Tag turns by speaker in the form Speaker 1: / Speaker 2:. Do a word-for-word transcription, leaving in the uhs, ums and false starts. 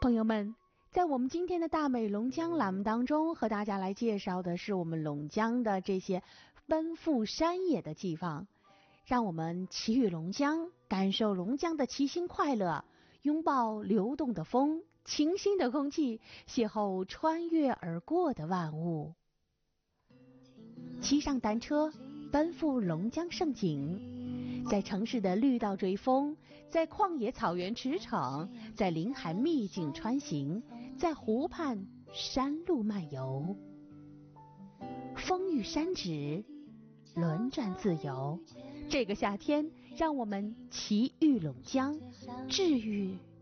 Speaker 1: 朋友们，在我们今天的大美龙江栏目当中，和大家来介绍的是我们龙江的这些奔赴山野的地方，让我们骑驭龙江，感受龙江的骑行快乐，拥抱流动的风，清新的空气，邂逅穿越而过的万物。骑上单车，奔赴龙江胜景，在城市的绿道追风，在旷野草原驰骋，在林海秘境穿行，在湖畔山路漫游。风遇山指，轮转自由。这个夏天，让我们骑驭龙江，治愈